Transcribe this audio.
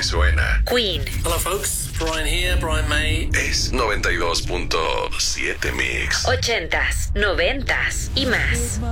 suena. Queen. Hello folks, Brian here, Brian May. Es 92.7 Mix. 80s, 90s y más.